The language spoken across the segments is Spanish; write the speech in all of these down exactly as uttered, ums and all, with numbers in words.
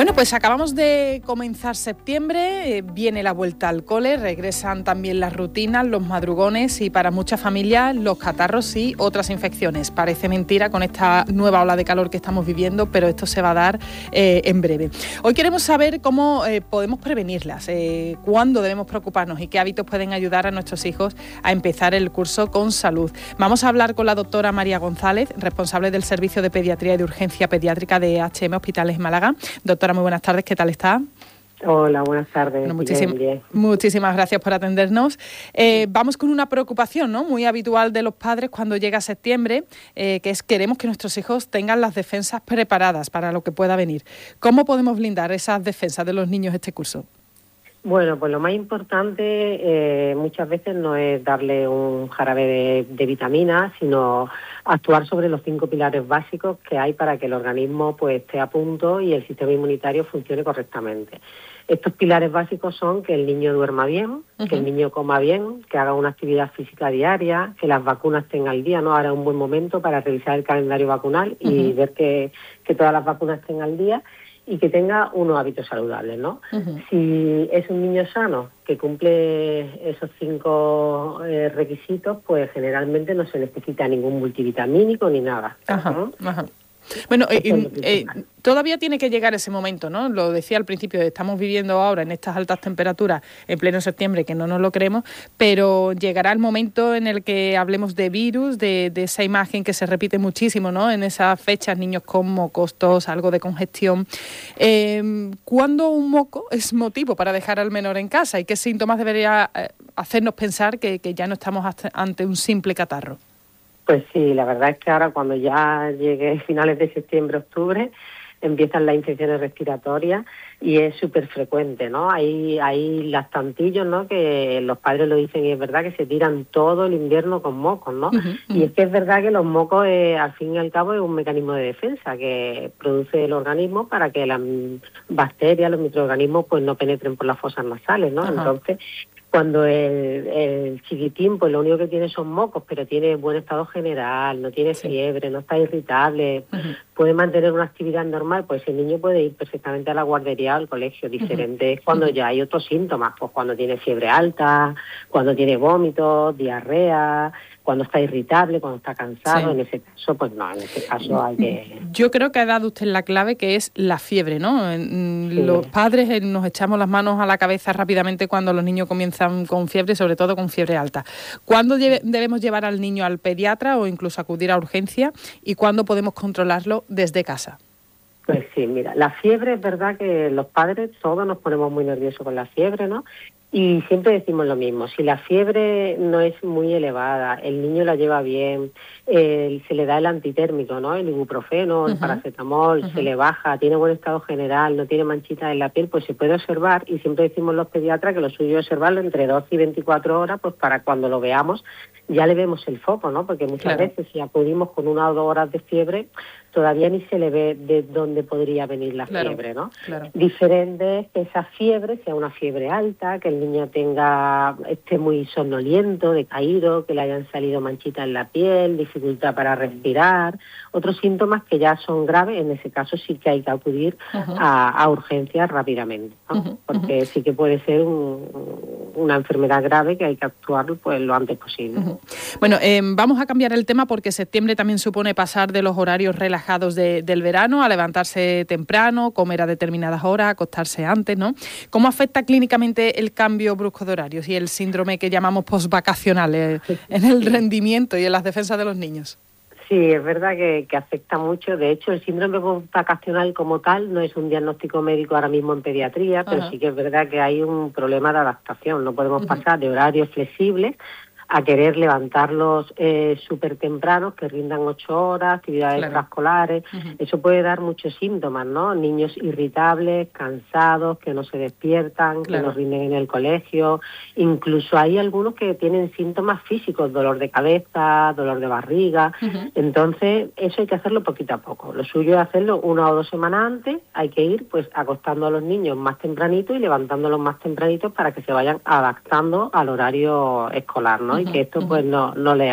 Bueno, pues acabamos de comenzar septiembre, eh, viene la vuelta al cole, regresan también las rutinas, los madrugones y para muchas familias los catarros y otras infecciones. Parece mentira con esta nueva ola de calor que estamos viviendo, pero esto se va a dar eh, en breve. Hoy queremos saber cómo eh, podemos prevenirlas, eh, cuándo debemos preocuparnos y qué hábitos pueden ayudar a nuestros hijos a empezar el curso con salud. Vamos a hablar con la doctora María González, responsable del Servicio de Pediatría y de Urgencia Pediátrica de H M Hospitales Málaga. Doctora, muy buenas tardes, ¿qué tal está? Hola, buenas tardes. Bueno, muchísim- bien, bien. Muchísimas gracias por atendernos. Eh, vamos con una preocupación, ¿no?, muy habitual de los padres cuando llega septiembre, eh, que es queremos que nuestros hijos tengan las defensas preparadas para lo que pueda venir. ¿Cómo podemos blindar esas defensas de los niños este curso? Bueno, pues lo más importante eh, muchas veces no es darle un jarabe de, de vitaminas, sino actuar sobre los cinco pilares básicos que hay para que el organismo pues esté a punto y el sistema inmunitario funcione correctamente. Estos pilares básicos son que el niño duerma bien, uh-huh. que el niño coma bien, que haga una actividad física diaria, que las vacunas estén al día, ¿no? Ahora es un buen momento para revisar el calendario vacunal y uh-huh. ver que, que todas las vacunas estén al día y que tenga unos hábitos saludables, ¿no? Uh-huh. Si es un niño sano que cumple esos cinco eh, requisitos, pues generalmente no se necesita ningún multivitamínico ni nada. Ajá, ¿no? Ajá. Bueno, eh, eh, todavía tiene que llegar ese momento, ¿no? Lo decía al principio, estamos viviendo ahora en estas altas temperaturas en pleno septiembre, que no nos lo creemos, pero llegará el momento en el que hablemos de virus, de, de esa imagen que se repite muchísimo, ¿no?, en esas fechas, niños con mocos, tos, algo de congestión. Eh, ¿Cuándo un moco es motivo para dejar al menor en casa? ¿Y qué síntomas debería hacernos pensar que, que ya no estamos ante un simple catarro? Pues sí, la verdad es que ahora cuando ya llegue finales de septiembre, octubre, empiezan las infecciones respiratorias y es súper frecuente, ¿no? Hay, hay lactantillos, ¿no?, que los padres lo dicen y es verdad que se tiran todo el invierno con mocos, ¿no? Uh-huh, uh-huh. Y es que es verdad que los mocos, eh, al fin y al cabo, es un mecanismo de defensa que produce el organismo para que las bacterias, los microorganismos, pues no penetren por las fosas nasales, ¿no? Uh-huh. Entonces, cuando el, el chiquitín, pues lo único que tiene son mocos, pero tiene buen estado general, no tiene sí. fiebre, no está irritable, uh-huh. puede mantener una actividad normal, pues el niño puede ir perfectamente a la guardería o al colegio. Diferente uh-huh. es cuando uh-huh. ya hay otros síntomas, pues cuando tiene fiebre alta, cuando tiene vómitos, diarrea, cuando está irritable, cuando está cansado, sí. en ese caso, pues no, en ese caso hay que... Yo creo que ha dado usted la clave, que es la fiebre, ¿no? Sí. Los padres nos echamos las manos a la cabeza rápidamente cuando los niños comienzan con fiebre, sobre todo con fiebre alta. ¿Cuándo lleve, debemos llevar al niño al pediatra o incluso acudir a urgencia? ¿Y cuándo podemos controlarlo desde casa? Pues sí, mira, la fiebre es verdad que los padres todos nos ponemos muy nerviosos con la fiebre, ¿no? Y siempre decimos lo mismo, si la fiebre no es muy elevada, el niño la lleva bien, eh, se le da el antitérmico, ¿no?, el ibuprofeno, uh-huh. el paracetamol, uh-huh. se le baja, tiene buen estado general, no tiene manchitas en la piel, pues se puede observar, y siempre decimos los pediatras que lo suyo es observarlo entre doce y veinticuatro horas, pues para cuando lo veamos ya le vemos el foco, ¿no? Porque muchas claro. veces si acudimos con una o dos horas de fiebre, todavía ni se le ve de dónde podría venir la claro, fiebre, ¿no? Claro. Diferente es que esa fiebre sea una fiebre alta, que el niño tenga esté muy somnoliento, decaído, que le hayan salido manchitas en la piel, dificultad para respirar, otros síntomas que ya son graves. En ese caso sí que hay que acudir uh-huh. a, a urgencias rápidamente, ¿no? Uh-huh. Porque uh-huh. sí que puede ser un, una enfermedad grave que hay que actuar pues lo antes posible. Uh-huh. Bueno, eh, vamos a cambiar el tema porque septiembre también supone pasar de los horarios relajados de, del verano a levantarse temprano, comer a determinadas horas, acostarse antes, ¿no? ¿Cómo afecta clínicamente el cambio brusco de horarios y el síndrome que llamamos postvacacional eh, en el rendimiento y en las defensas de los niños? Sí, es verdad que, que afecta mucho. De hecho, el síndrome postvacacional como tal no es un diagnóstico médico ahora mismo en pediatría, pero uh-huh. sí que es verdad que hay un problema de adaptación. No podemos uh-huh. pasar de horarios flexibles a querer levantarlos eh, súper tempranos, que rindan ocho horas, actividades claro. extraescolares. Uh-huh. Eso puede dar muchos síntomas, ¿no? Niños irritables, cansados, que no se despiertan, claro. que no rinden en el colegio. Incluso hay algunos que tienen síntomas físicos, dolor de cabeza, dolor de barriga. Uh-huh. Entonces, eso hay que hacerlo poquito a poco. Lo suyo es hacerlo una o dos semanas antes. Hay que ir pues acostando a los niños más tempranito y levantándolos más tempranitos para que se vayan adaptando al horario escolar, ¿no? Uh-huh. Y que esto pues no, no les afecte.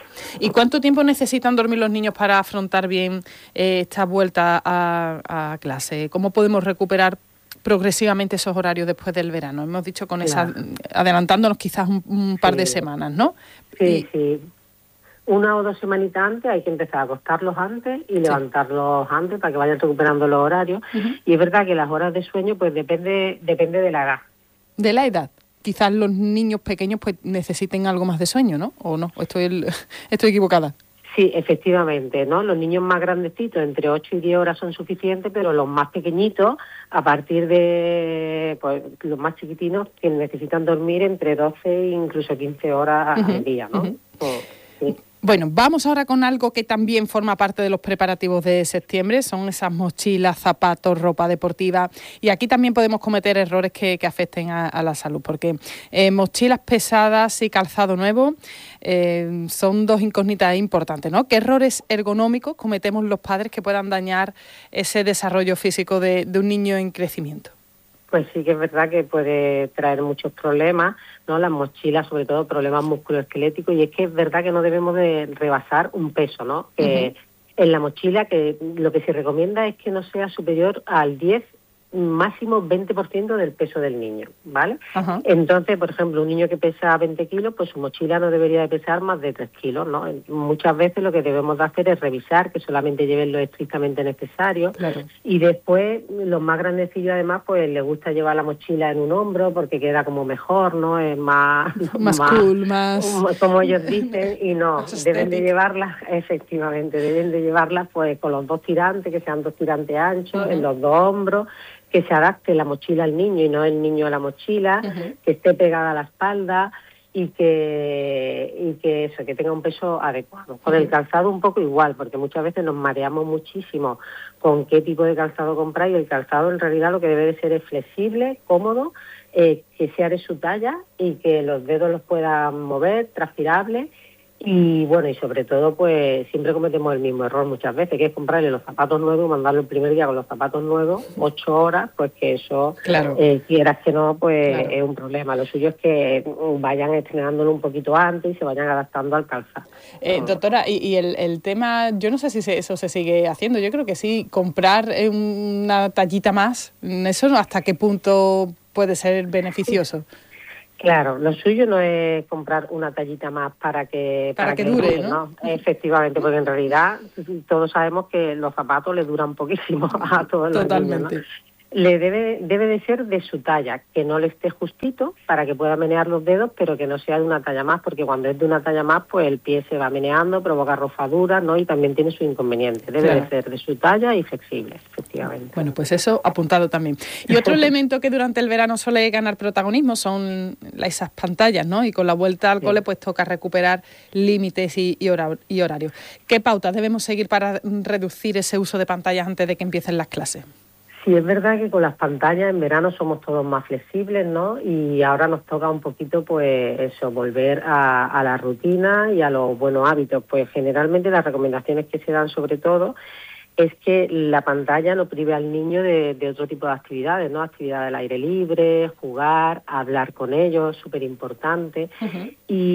¿Y cuánto tiempo necesitan dormir los niños para afrontar bien eh, esta vuelta a, a clase? ¿Cómo podemos recuperar progresivamente esos horarios después del verano? Hemos dicho con Claro. esa, adelantándonos quizás un, un par Sí. de semanas, ¿no? Sí, Y, sí. Una o dos semanitas antes hay que empezar a acostarlos antes y levantarlos antes para que vayan recuperando los horarios. Uh-huh. Y es verdad que las horas de sueño pues depende depende de la edad. De la edad. Quizás los niños pequeños pues necesiten algo más de sueño, ¿no? ¿O no? Estoy, estoy equivocada. Sí, efectivamente, ¿no? Los niños más grandecitos, entre ocho y diez horas son suficientes, pero los más pequeñitos, a partir de, pues, los más chiquitinos, que necesitan dormir entre doce e incluso quince horas uh-huh. al día, ¿no? Uh-huh. Pues, sí. Bueno, vamos ahora con algo que también forma parte de los preparativos de septiembre, son esas mochilas, zapatos, ropa deportiva, y aquí también podemos cometer errores que, que afecten a, a la salud, porque eh, mochilas pesadas y calzado nuevo eh, son dos incógnitas importantes, ¿no? ¿Qué errores ergonómicos cometemos los padres que puedan dañar ese desarrollo físico de, de un niño en crecimiento? Pues sí que es verdad que puede traer muchos problemas, ¿no? Las mochilas, sobre todo problemas musculoesqueléticos, y es que es verdad que no debemos de rebasar un peso, ¿no? Que uh-huh. en la mochila que lo que se recomienda es que no sea superior al diez, máximo veinte por ciento del peso del niño, ¿vale? Uh-huh. Entonces, por ejemplo, un niño que pesa veinte kilos, pues su mochila no debería de pesar más de tres kilos, ¿no? Muchas veces lo que debemos de hacer es revisar que solamente lleven lo estrictamente necesario. Claro. Y después, los más grandecillos además, pues les gusta llevar la mochila en un hombro porque queda como mejor, ¿no? Es más... Más, más cool, más... Como ellos dicen, y no, deben de llevarlas, efectivamente, deben de llevarlas pues con los dos tirantes, que sean dos tirantes anchos, uh-huh. en los dos hombros, que se adapte la mochila al niño y no el niño a la mochila, uh-huh. que esté pegada a la espalda y que y que eso, que tenga un peso adecuado. Con uh-huh. el calzado un poco igual, porque muchas veces nos mareamos muchísimo con qué tipo de calzado comprar, y el calzado en realidad lo que debe de ser es flexible, cómodo, eh, que sea de su talla y que los dedos los puedan mover, transpirables. Y bueno, y sobre todo, pues siempre cometemos el mismo error muchas veces, que es comprarle los zapatos nuevos y mandarlo el primer día con los zapatos nuevos, ocho horas, pues que eso, claro. eh, quieras que no, pues claro. es un problema. Lo suyo es que vayan estrenándolo un poquito antes y se vayan adaptando al calzado. Eh, doctora, y, y el, el tema, yo no sé si se, eso se sigue haciendo, yo creo que sí, comprar una tallita más, ¿eso hasta qué punto puede ser beneficioso? Claro, lo suyo no es comprar una tallita más para que para, para que, que dure, dure, ¿no? ¿no? Efectivamente, porque en realidad todos sabemos que los zapatos les duran poquísimo a todos los Totalmente. niños, ¿no? Le debe debe de ser de su talla, que no le esté justito para que pueda menear los dedos, pero que no sea de una talla más, porque cuando es de una talla más, pues el pie se va meneando, provoca rozaduras, ¿no? Y también tiene su inconveniente. Debe claro. de ser de su talla y flexible, efectivamente. Bueno, pues eso apuntado también. Y otro elemento que durante el verano suele ganar protagonismo son esas pantallas, ¿no? Y con la vuelta al sí. cole, pues toca recuperar límites y, y, hora, y horarios. ¿Qué pautas debemos seguir para reducir ese uso de pantallas antes de que empiecen las clases? Sí, es verdad que con las pantallas en verano somos todos más flexibles, ¿no? Y ahora nos toca un poquito, pues eso, volver a, a la rutina y a los buenos hábitos. Pues generalmente las recomendaciones que se dan sobre todo es que la pantalla no prive al niño de, de otro tipo de actividades, ¿no? Actividades al aire libre, jugar, hablar con ellos, súper importante. Uh-huh.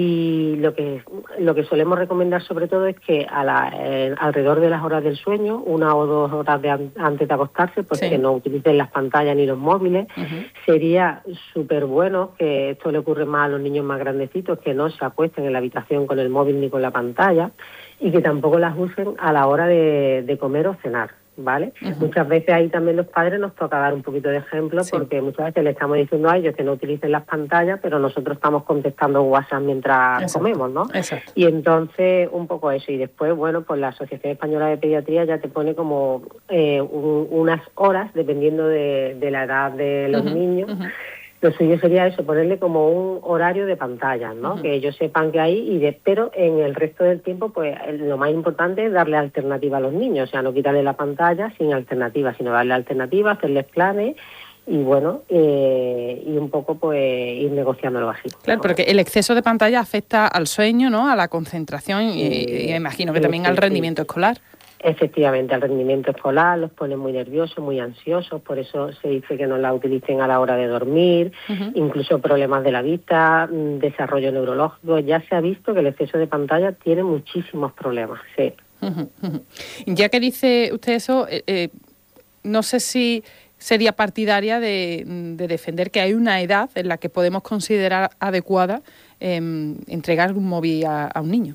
Y lo que lo que solemos recomendar sobre todo es que a la, eh, alrededor de las horas del sueño, una o dos horas de an- antes de acostarse, pues sí. que no utilicen las pantallas ni los móviles. Uh-huh. Sería súper bueno, que esto le ocurre más a los niños más grandecitos, que no se acuesten en la habitación con el móvil ni con la pantalla, y que tampoco las usen a la hora de, de comer o cenar, ¿vale? Uh-huh. Muchas veces ahí también los padres nos toca dar un poquito de ejemplo, sí. porque muchas veces le estamos diciendo a ellos que no utilicen las pantallas, pero nosotros estamos contestando WhatsApp mientras Exacto. comemos, ¿no? Exacto. Y entonces, un poco eso. Y después, bueno, pues la Asociación Española de Pediatría ya te pone como eh, un, unas horas, dependiendo de, de la edad de los uh-huh. niños. Uh-huh. Lo suyo sería eso, ponerle como un horario de pantallas, ¿no? Uh-huh. Que ellos sepan que hay, y de, pero en el resto del tiempo, pues lo más importante es darle alternativa a los niños, o sea, no quitarle la pantalla sin alternativa, sino darle alternativa, hacerles planes y bueno, eh, y un poco pues ir negociándolo así. Claro, porque el exceso de pantalla afecta al sueño, ¿no? A la concentración y, y imagino que sí, también sí, al rendimiento sí. escolar. Efectivamente, el rendimiento escolar los pone muy nerviosos, muy ansiosos, por eso se dice que no la utilicen a la hora de dormir, uh-huh. incluso problemas de la vista, desarrollo neurológico. Ya se ha visto que el exceso de pantalla tiene muchísimos problemas, sí. Uh-huh, uh-huh. Ya que dice usted eso, eh, eh, no sé si sería partidaria de, de defender que hay una edad en la que podemos considerar adecuada eh, entregar un móvil a, a un niño.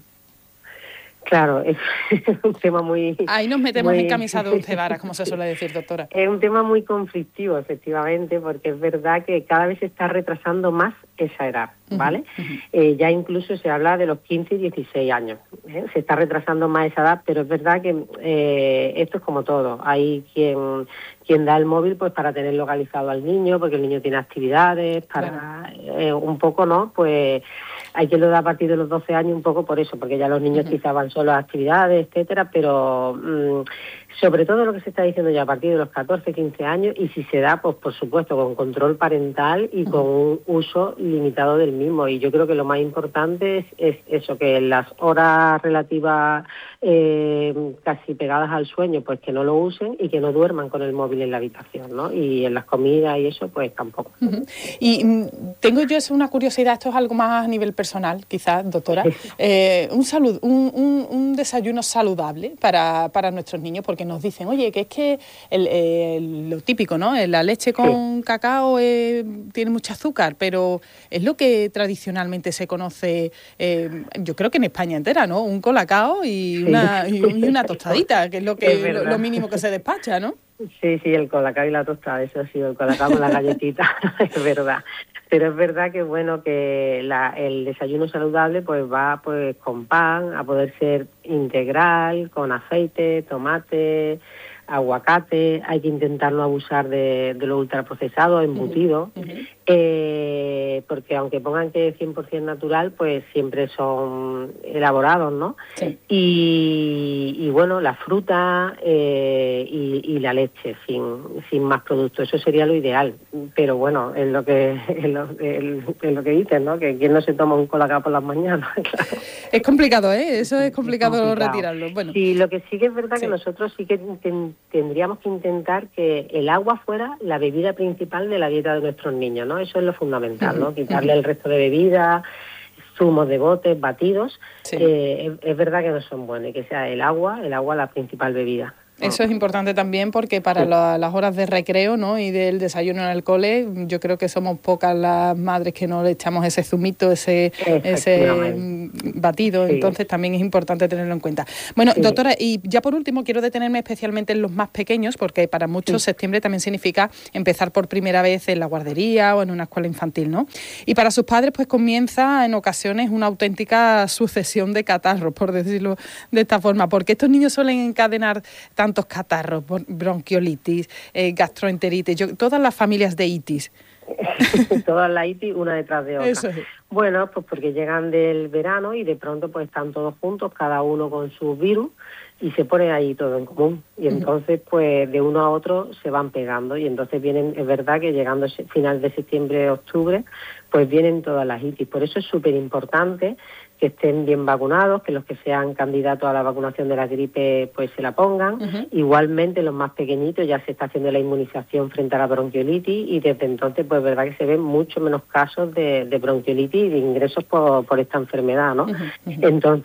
Claro, es un tema muy... Ahí nos metemos muy... en camisa de once varas, como se suele decir, doctora. Es un tema muy conflictivo, efectivamente, porque es verdad que cada vez se está retrasando más esa edad, ¿vale? Uh-huh, uh-huh. Eh, ya incluso se habla de los quince y dieciséis años. ¿eh? Se está retrasando más esa edad, pero es verdad que eh, esto es como todo. Hay quien quien da el móvil pues para tener localizado al niño, porque el niño tiene actividades, para claro. eh, un poco, ¿no? Pues hay quien lo da a partir de los doce años un poco por eso, porque ya los niños uh-huh. quizás van solo a actividades, etcétera, pero mmm, sobre todo lo que se está diciendo ya a partir de los catorce, quince años, y si se da, pues por supuesto, con control parental y uh-huh. con un uso limitado del mismo. Y yo creo que lo más importante es, es eso, que en las horas relativas eh, casi pegadas al sueño, pues que no lo usen y que no duerman con el móvil en la habitación, ¿no? Y en las comidas y eso, pues tampoco. Uh-huh. Y mm, tengo yo una curiosidad, esto es algo más a nivel personal, quizás, doctora, eh, un, salud, un, un, un desayuno saludable para, para nuestros niños, porque nos dicen, oye, que es que el, el, lo típico, ¿no? La leche con sí. cacao eh, tiene mucho azúcar, pero es lo que tradicionalmente se conoce, eh, yo creo que en España entera, ¿no? Un colacao y, sí. una, y, y una tostadita, que es lo que es lo, lo mínimo que se despacha, ¿no? Sí, sí, el colacao y la tostada, eso sí, el colacao con la galletita, es verdad. Pero es verdad que bueno que la, el desayuno saludable pues va pues con pan, a poder ser integral, con aceite, tomate, aguacate. Hay que intentar no abusar de, de lo ultraprocesado, embutido, uh-huh. eh, porque aunque pongan que es cien por ciento natural, pues siempre son elaborados, ¿no? Sí. Y, y bueno, la fruta eh, y, y la leche, sin, sin más productos, eso sería lo ideal. Pero bueno, es lo que es lo, es, es lo que dicen, ¿no? Que quien no se toma un colacao por las mañanas, claro. Es complicado, ¿eh? Eso es complicado, es complicado. retirarlo. Bueno. Sí, lo que sí que es verdad sí. que nosotros sí que ten, tendríamos que intentar que el agua fuera la bebida principal de la dieta de nuestros niños, ¿no? Eso es lo fundamental, ¿no? Quitarle el resto de bebidas, zumos de botes, batidos, sí. eh, es, es verdad que no son buenos, y que sea el agua, el agua la principal bebida. Eso es importante también porque para sí. la, las horas de recreo, ¿no? y del desayuno en el cole, yo creo que somos pocas las madres que no le echamos ese zumito, ese, ese batido, sí. entonces también es importante tenerlo en cuenta. Bueno, sí. doctora, y ya por último quiero detenerme especialmente en los más pequeños, porque para muchos sí. septiembre también significa empezar por primera vez en la guardería o en una escuela infantil, ¿no? Y para sus padres pues comienza en ocasiones una auténtica sucesión de catarros, por decirlo de esta forma, porque estos niños suelen encadenar tanto tantos catarros, bronquiolitis, eh, gastroenteritis, yo, todas las familias de itis. Todas las itis una detrás de otra. Eso es. Bueno, pues porque llegan del verano y de pronto pues están todos juntos, cada uno con su virus, y se pone ahí todo en común. Y entonces pues de uno a otro se van pegando, y entonces vienen, es verdad que llegando a final de septiembre, octubre, pues vienen todas las itis. Por eso es súper importante que estén bien vacunados, que los que sean candidatos a la vacunación de la gripe pues se la pongan. Uh-huh. Igualmente los más pequeñitos ya se está haciendo la inmunización frente a la bronquiolitis, y desde entonces pues es verdad que se ven mucho menos casos de, de bronquiolitis y de ingresos por, por esta enfermedad, ¿no? Uh-huh. Uh-huh. Entonces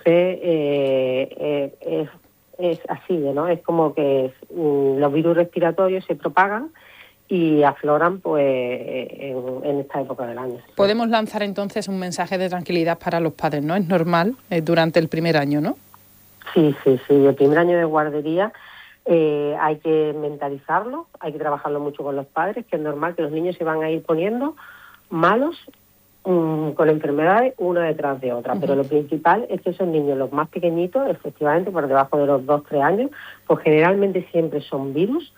eh, eh, es, es así, ¿no? Es como que um, los virus respiratorios se propagan y afloran pues en, en esta época del año. Podemos lanzar entonces un mensaje de tranquilidad para los padres, ¿no? Es normal eh, durante el primer año, ¿no? Sí, sí, sí. El primer año de guardería eh, hay que mentalizarlo, hay que trabajarlo mucho con los padres, que es normal que los niños se van a ir poniendo malos um, con enfermedades una detrás de otra. Uh-huh. Pero lo principal es que esos niños, los más pequeñitos, efectivamente por debajo de los dos, tres años, pues generalmente siempre son virus.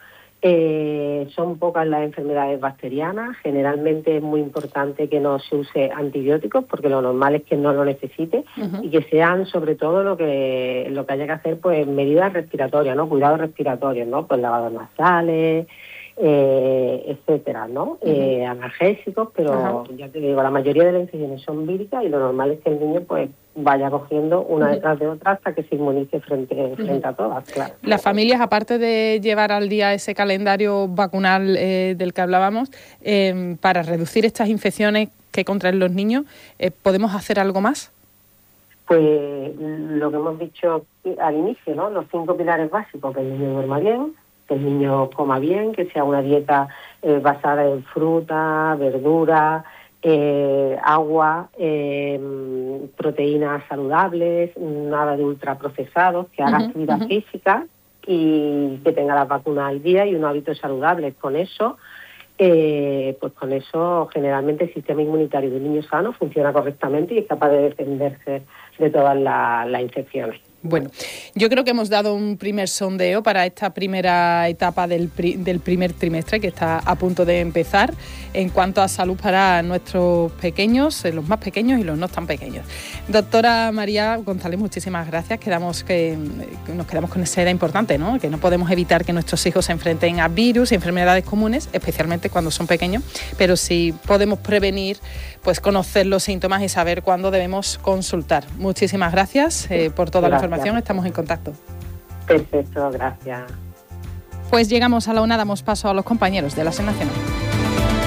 Eh, son pocas las enfermedades bacterianas, generalmente es muy importante que no se use antibióticos porque lo normal es que no lo necesite. Uh-huh. Y que sean sobre todo lo que lo que haya que hacer pues medidas respiratorias, ¿no? Cuidados respiratorios, ¿no? Pues lavados nasales, eh, etcétera, ¿no? Uh-huh. Eh, analgésicos, pero uh-huh. ya te digo, la mayoría de las infecciones son víricas y lo normal es que el niño pues vaya cogiendo una uh-huh. detrás de otra hasta que se inmunice frente, frente uh-huh. a todas, claro. Las familias, aparte de llevar al día ese calendario vacunal eh, del que hablábamos, eh, para reducir estas infecciones que contraen los niños, eh, ¿podemos hacer algo más? Pues lo que hemos dicho al inicio, ¿no? Los cinco pilares básicos: que el niño duerma bien, que el niño coma bien, que sea una dieta eh, basada en fruta, verdura, eh, agua, eh, proteínas saludables, nada de ultraprocesados, que haga uh-huh, actividad uh-huh. física y que tenga las vacunas al día y unos hábitos saludables. Con eso, eh, pues con eso generalmente el sistema inmunitario de un niño sano funciona correctamente y es capaz de defenderse de todas las la infecciones. Bueno, yo creo que hemos dado un primer sondeo para esta primera etapa del, pri- del primer trimestre que está a punto de empezar en cuanto a salud para nuestros pequeños, los más pequeños y los no tan pequeños. Doctora María González, muchísimas gracias. Quedamos que, que nos quedamos con esa idea importante, ¿no? Que no podemos evitar que nuestros hijos se enfrenten a virus y enfermedades comunes, especialmente cuando son pequeños, pero sí podemos prevenir, pues conocer los síntomas y saber cuándo debemos consultar. Muchísimas gracias eh, por toda gracias. la información, estamos en contacto. Perfecto, gracias. Pues llegamos a la una, damos paso a los compañeros de la SER Nacional.